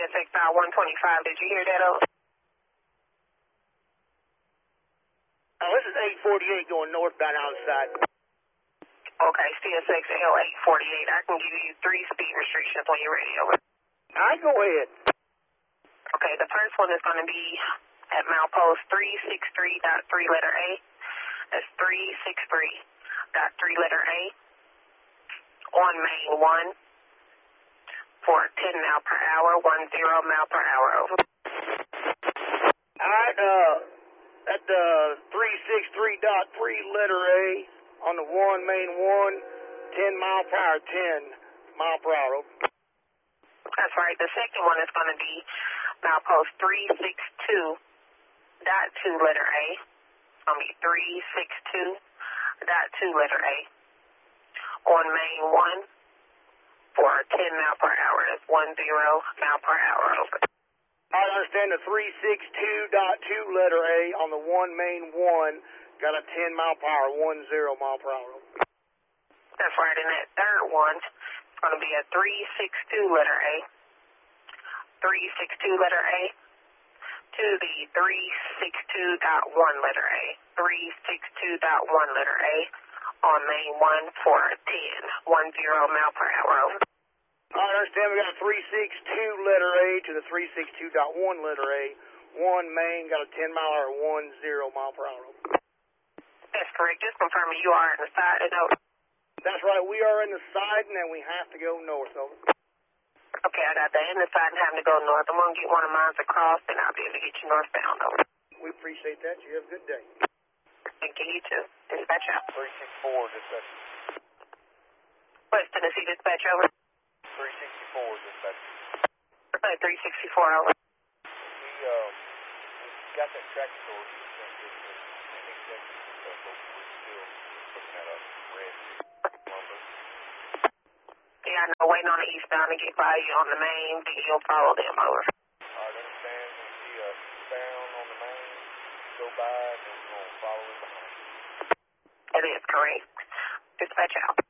CSX 125. Did you hear that? Over? This is 848 going northbound outside. Okay, CSX L848. I can give you 3 speed restrictions when you're ready. Over. All right, go ahead. Okay, the first one is going to be at milepost 363.3 letter A. That's 363.3 letter A. On main 1 for 10 mile per hour, 10 mile per hour. Over. All right, at the 363.3 letter A on the 1 main 1, 10 mile per hour, 10 mile per hour. Over. That's right. The second one is going to be milepost 362.2 letter A. It's going to be 362.2 letter A. On main 1 for 10 mile per hour. That's 10 mile per hour. Over. I understand the 362.2 letter A on the 1 main 1 got a 10 mile per hour, 10 mile per hour. Over. That's right. And that third one is going to be a 362 letter A. 362 letter A to the 362.1 letter A. 362.1 letter A on main 1 for 10 mile per hour. Over. I understand we got a 362 letter A to the 362.1 letter A. 1 main got a 10 mile or 10 mile per hour. Over. That's correct. Just confirming you are in the side and over. That's right. We are in the side and we have to go north. Over. Okay, I got that in the side and having to go north. I'm going to get one of mine across and I'll be able to get you northbound. Over. We appreciate that. You have a good day. Thank you. You too. Dispatch out. 364 dispatch. West Tennessee dispatch over. 364 dispatch. Okay, 364 over. We got that tractor door. But we're still looking at a red number. Yeah, I know. Waiting on the eastbound to get by you on the main. Then you'll follow them over. I understand. We see a eastbound on the main. Go by and then we're going to follow it behind. That is correct. Dispatch out.